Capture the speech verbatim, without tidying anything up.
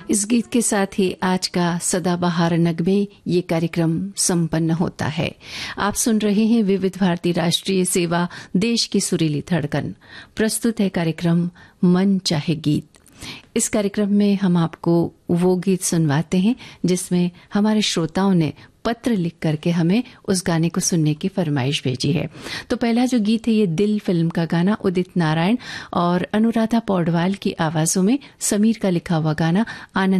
इस गीत के साथ ही आज का सदाबहार नगमे ये कार्यक्रम संपन्न होता है। आप सुन रहे हैं विविध भारती राष्ट्रीय सेवा, देश की सुरीली धड़कन। प्रस्तुत है कार्यक्रम मन चाहे गीत। इस कार्यक्रम में हम आपको वो गीत सुनवाते हैं जिसमें हमारे श्रोताओं ने पत्र लिख करके हमें उस गाने को सुनने की फरमाइश भेजी है। तो पहला जो गीत है ये दिल फिल्म का गाना, उदित नारायण और अनुराधा पौडवाल की आवाजों में समीर का लिखा हुआ गाना आनंद